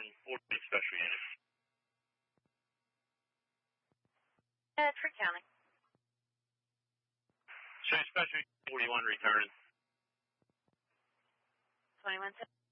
40 special unit. Bedford County. Say special 41 returning. 21.